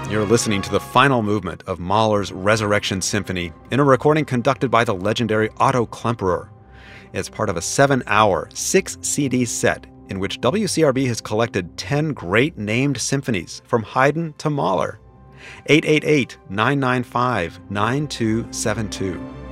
You're listening to the final movement of Mahler's Resurrection Symphony in a recording conducted by the legendary Otto Klemperer. It's part of a 7-hour, 6-CD set in which WCRB has collected 10 great named symphonies from Haydn to Mahler. 888-995-9272.